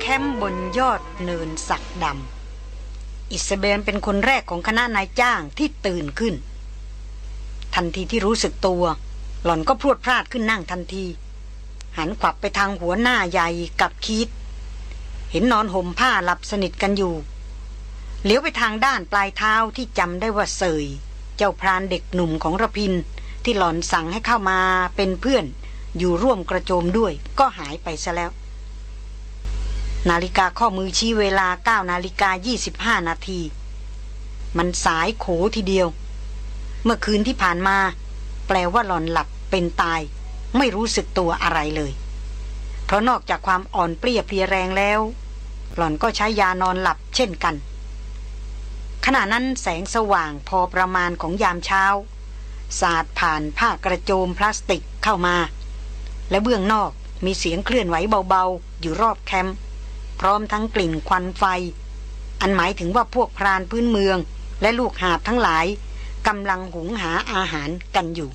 มป์บนยอดเนินสักดำอิซาเบลเป็นคนแรกของคณะนายจ้างที่ตื่นขึ้นทันทีที่รู้สึกตัวหล่อนก็พรวดพลาดขึ้นนั่งทันทีหันขวับไปทางหัวหน้าใหญ่กับคีตเห็นนอนห่มผ้าหลับสนิทกันอยู่เหลียวไปทางด้านปลายเท้าที่จำได้ว่าเสยเจ้าพรานเด็กหนุ่มของระพินที่หล่อนสั่งให้เข้ามาเป็นเพื่อนอยู่ร่วมกระโจมด้วยก็หายไปซะแล้วนาฬิกาข้อมือชี้เวลา 9:25 นาทีมันสายโขทีเดียวเมื่อคืนที่ผ่านมาแปลว่าหล่อนหลับเป็นตายไม่รู้สึกตัวอะไรเลยเพราะนอกจากความอ่อนเปรี้ยเพลียแรงแล้วหล่อนก็ใช้ยานอนหลับเช่นกันขณะนั้นแสงสว่างพอประมาณของยามเช้าสาดผ่านผ้ากระโจมพลาสติกเข้ามาและเบื้องนอกมีเสียงเคลื่อนไหวเบาๆอยู่รอบแคมป์พร้อมทั้งกลิ่นควันไฟอันหมายถึงว่าพวกพรานพื้นเมืองและลูกหาบทั้งหลายกำลังหุงหาอาหารกันอยู่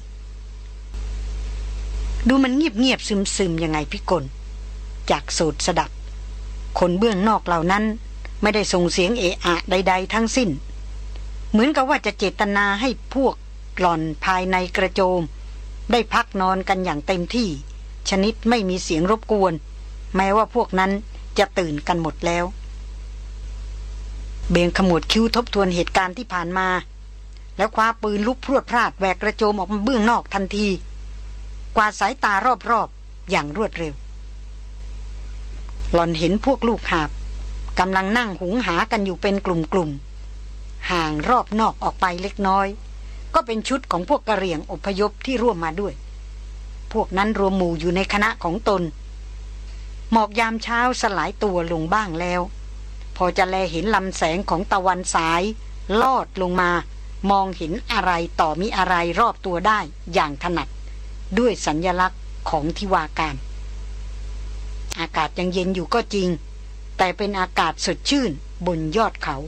ดูมันเงียบๆซึมๆยังไงพิกลจากโสดสดับคนเบื้องนอกเหล่านั้นไม่ได้ส่งเสียงเอะอะใดๆทั้งสิ้นเหมือนกับว่าจะเจตนาให้พวกหล่อนภายในกระโจมได้พักนอนกันอย่างเต็มที่ชนิดไม่มีเสียงรบกวนแม้ว่าพวกนั้นจะตื่นกันหมดแล้วเบงขมวดคิ้วทบทวนเหตุการณ์ที่ผ่านมาแล้วคว้าปืนลุกพรวดพราดแหวกกระโจมออกมาเบื้องนอกทันทีกวาดสายตารอบๆอย่างรวดเร็วหล่อนเห็นพวกลูกหาบกำลังนั่งหุงหากันอยู่เป็นกลุ่มๆห่างรอบนอกออกไปเล็กน้อยก็เป็นชุดของพวกกะเหรี่ยงอพยพที่ร่วมมาด้วยพวกนั้นรวมหมู่อยู่ในคณะของตนหมอกยามเช้าสลายตัวลงบ้างแล้วพอจะแลเห็นลำแสงของตะวันสายลอดลงมามองเห็นอะไรต่อมีอะไรรอบตัวได้อย่างถนัดด้วยสัญลักษณ์ของทิวาการอากาศยังเย็นอยู่ก็จริงแต่เป็นอากาศสดชื่นบนยอดเขา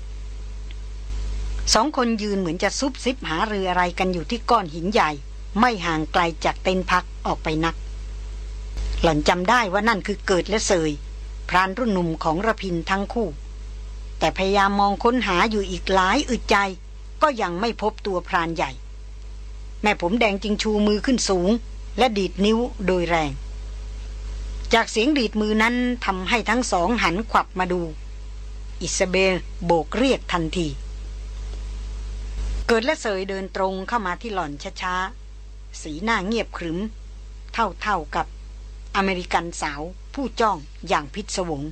สองคนยืนเหมือนจะซุบซิบหาเรืออะไรกันอยู่ที่ก้อนหินใหญ่ไม่ห่างไกลจากเต็นท์พักออกไปนักหล่อนจำได้ว่านั่นคือเกิดและเสยพรานรุ่นหนุ่มของระพินทั้งคู่แต่พยายามมองค้นหาอยู่อีกหลายอึดใจก็ยังไม่พบตัวพรานใหญ่แม่ผมแดงจึงชูมือขึ้นสูงและดีดนิ้วโดยแรงจากเสียงดีดมือนั้นทำให้ทั้งสองหันขวับมาดูอิซาเบลโบกเรียกทันทีเกิดและเสยเดินตรงเข้ามาที่หล่อนช้าๆสีหน้าเงียบขรึมเท่ากับอเมริกันสาวผู้จ้องอย่างพิศวง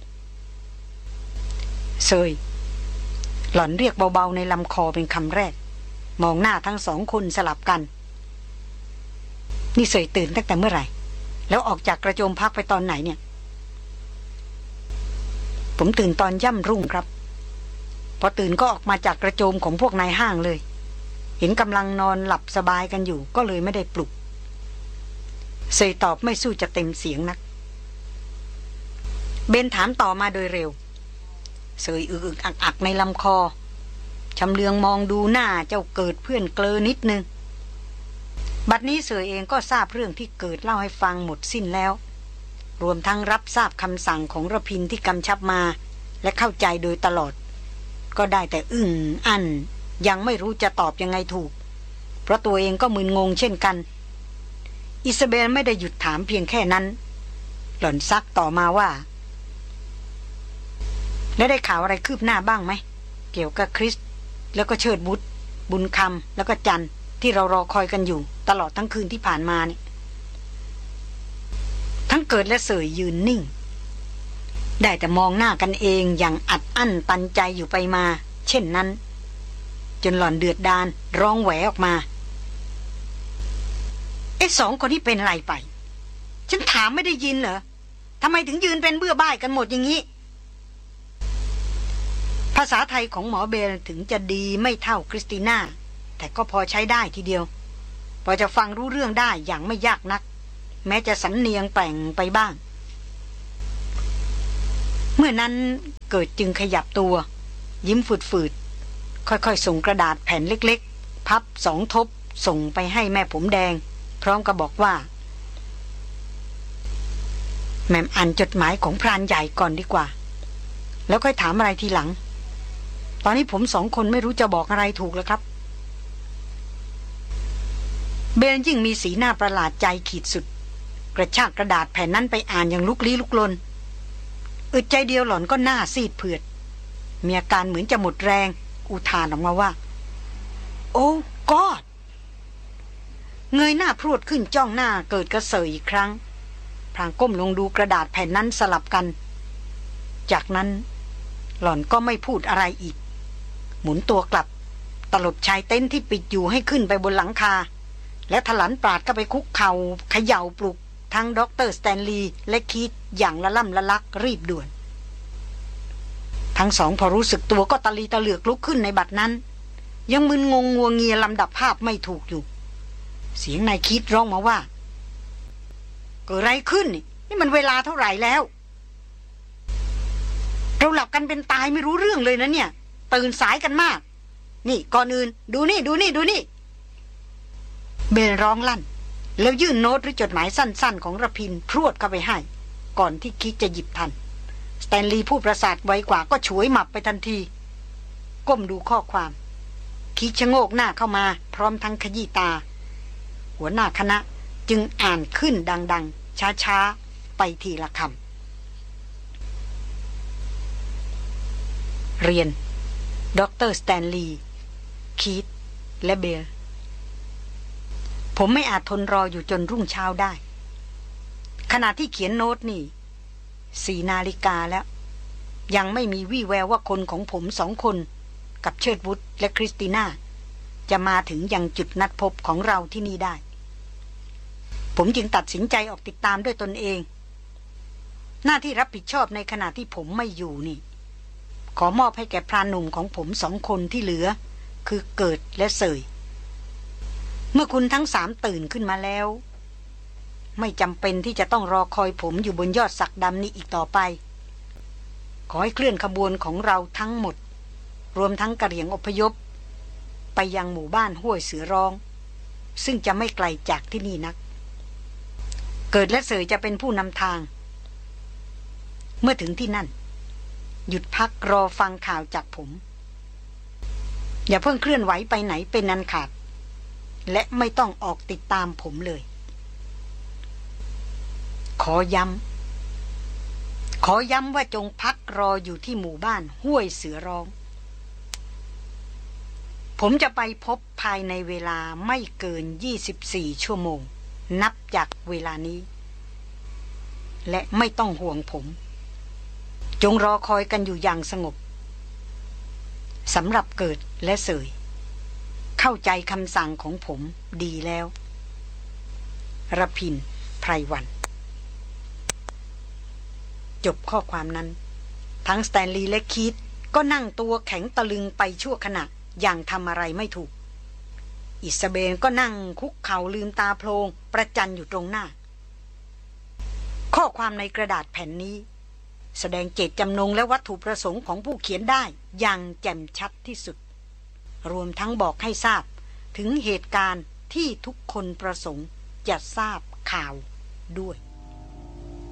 เซยหล่อนเรียกเบาๆในลำคอเป็นคำแรกมองหน้าทั้งสองคนสลับกันนี่เซยตื่นตั้งแต่เมื่อไหร่แล้วออกจากกระโจมพักไปตอนไหนเนี่ยผมตื่นตอนย่ำรุ่งครับพอตื่นก็ออกมาจากกระโจมของพวกนายห้างเลยเห็นกำลังนอนหลับสบายกันอยู่ก็เลยไม่ได้ปลุกเซยตอบไม่สู้จะเต็มเสียงนักเบนถามต่อมาโดยเร็วเสยอึกอักในลำคอชำเลืองมองดูหน้าเจ้าเกิดเพื่อนเกลอนิดนึงบัดนี้เสยเองก็ทราบเรื่องที่เกิดเล่าให้ฟังหมดสิ้นแล้วรวมทั้งรับทราบคำสั่งของระพินที่กำชับมาและเข้าใจโดยตลอดก็ได้แต่อึ้งอั้นยังไม่รู้จะตอบยังไงถูกเพราะตัวเองก็มึนงงเช่นกันอิซาเบลไม่ได้หยุดถามเพียงแค่นั้นหล่อนซักต่อมาว่าแล้วได้ข่าวอะไรคืบหน้าบ้างไหมเกี่ยวกับคริสแล้วก็เชิดบุตรบุญคำแล้วก็จันที่เรารอคอยกันอยู่ตลอดทั้งคืนที่ผ่านมาเนี่ยทั้งเกิดและเสยยืนนิ่งได้แต่มองหน้ากันเองอย่างอัดอั้นตันใจอยู่ไปมาเช่นนั้นจนหล่อนเดือดดาลร้องแหวออกมาไอ้สองคนที่เป็นไรไปฉันถามไม่ได้ยินเหรอทำไมถึงยืนเป็นเบื่อบ่ายกันหมดอย่างนี้ภาษาไทยของหมอเบลถึงจะดีไม่เท่าคริสติน่าแต่ก็พอใช้ได้ทีเดียวพอจะฟังรู้เรื่องได้อย่างไม่ยากนักแม้จะสำเนียงแปลงไปบ้างเมื่อนั้นเกิดจึงขยับตัวยิ้มฝืดๆค่อยๆส่งกระดาษแผ่นเล็กๆพับ2 ทบส่งไปให้แม่ผมแดงพร้อมกับบอกว่าแม่มอ่านจดหมายของพรานใหญ่ก่อนดีกว่าแล้วค่อยถามอะไรทีหลังตอนนี้ผมสองคนไม่รู้จะบอกอะไรถูกแล้วครับเบนยิ่งมีสีหน้าประหลาดใจขีดสุดกระชากกระดาษแผ่นนั้นไปอ่านอย่างลุกลี้ลุกลนอึดใจเดียวหล่อนก็หน้าซีดเผือดมีอาการเหมือนจะหมดแรงอุทานออกมาว่าโอ้กอดเงยหน้าพรวดขึ้นจ้องหน้าเกิดกระเสยอีกครั้งพลางก้มลงดูกระดาษแผ่นนั้นสลับกันจากนั้นหล่อนก็ไม่พูดอะไรอีกหมุนตัวกลับตลบชายเต็นท์ที่ปิดอยู่ให้ขึ้นไปบนหลังคาและถลันปราดก็ไปคุกเข่าเขย่าปลุกทั้งด็อกเตอร์สแตนลีย์และคีธอย่างละล่ำละลักรีบด่วนทั้งสองพอรู้สึกตัวก็ตะลีตะเหลือกลุกขึ้นในบัดนั้นยังมึนงงงัวเงียลำดับภาพไม่ถูกอยู่เสียงนายคีธร้องมาว่าเกิดอะไรขึ้นนี่มันเวลาเท่าไหร่แล้วเราหลับกันเป็นตายไม่รู้เรื่องเลยนะเนี่ยตื่นสายกันมากนี่ก่อนอื่นดูนี่เบนร้องลั่นแล้วยื่นโน้ตหรือจดหมายสั้นๆของระพินพรวดเข้าไปให้ก่อนที่คิดจะหยิบทันสแตนลีย์ผู้ประสาทไวกว่าก็ฉวยหมับไปทันทีก้มดูข้อความคิดชะโงกหน้าเข้ามาพร้อมทั้งขยี้ตาหัวหน้าคณะจึงอ่านขึ้นดังๆช้าๆไปทีละคำเรียนดร.สแตนลีย์คีธและเบลผมไม่อาจทนรออยู่จนรุ่งเช้าได้ขณะที่เขียนโน้ตนี่4 นาฬิกาแล้วยังไม่มีวี่แววว่าคนของผม2 คนกับเชิดวุฒและคริสติน่าจะมาถึงยังจุดนัดพบของเราที่นี่ได้ผมจึงตัดสินใจออกติดตามด้วยตนเองหน้าที่รับผิดชอบในขณะที่ผมไม่อยู่นี่ขอมอบให้แก่พรานหนุ่มของผม2 คนที่เหลือคือเกิดและเสยเมื่อคุณทั้ง3ตื่นขึ้นมาแล้วไม่จำเป็นที่จะต้องรอคอยผมอยู่บนยอดสักดำนี้อีกต่อไปขอให้เคลื่อนขบวนของเราทั้งหมดรวมทั้งกะเหรี่ยงอพยพไปยังหมู่บ้านห้วยเสือร้องซึ่งจะไม่ไกลจากที่นี่นักเกิดและเสยจะเป็นผู้นำทางเมื่อถึงที่นั่นหยุดพักรอฟังข่าวจากผมอย่าเพิ่งเคลื่อนไหวไปไหนเป็นอันขาดและไม่ต้องออกติดตามผมเลยขอย้ำว่าจงพักรออยู่ที่หมู่บ้านห้วยเสือร้องผมจะไปพบภายในเวลาไม่เกิน24 ชั่วโมงนับจากเวลานี้และไม่ต้องห่วงผมจงรอคอยกันอยู่อย่างสงบสำหรับเกิดและเสยเข้าใจคำสั่งของผมดีแล้วระพินไพรวันจบข้อความนั้นทั้งสแตนลีย์และคีธก็นั่งตัวแข็งตะลึงไปชั่วขณะอย่างทำอะไรไม่ถูกอิซาเบลก็นั่งคุกเข่าลืมตาโพลงประจันอยู่ตรงหน้าข้อความในกระดาษแผ่นนี้แสดงเจตจำนงและวัตถุประสงค์ของผู้เขียนได้อย่างแจ่มชัดที่สุดรวมทั้งบอกให้ทราบถึงเหตุการณ์ที่ทุกคนประสงค์จะทราบข่าวด้วย